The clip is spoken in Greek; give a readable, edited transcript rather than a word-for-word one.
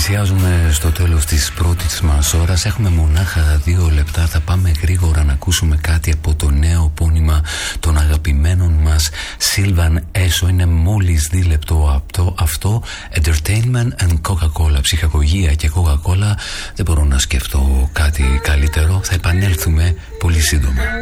Πλησιάζουμε στο τέλος της πρώτης μας ώρας. Έχουμε μονάχα 2 λεπτά. Θα πάμε γρήγορα να ακούσουμε κάτι από το νέο πόνημα των αγαπημένων μας Sylvan Esso. Είναι μόλις 2 λεπτό αυτό. Entertainment and Coca-Cola. Ψυχαγωγία και Coca-Cola. Δεν μπορώ να σκεφτώ κάτι καλύτερο. Θα επανέλθουμε πολύ σύντομα.